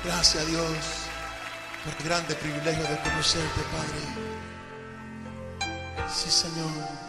Gracias, Dios, por el grande privilegio de conocerte, Padre. Sí, Señor.